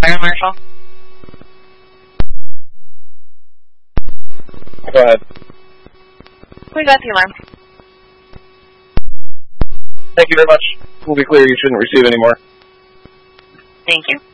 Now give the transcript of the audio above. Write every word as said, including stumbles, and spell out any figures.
Fire Marshal. Go ahead. We got the alarm. Thank you very much. We'll be clear. You shouldn't receive any more. Thank you.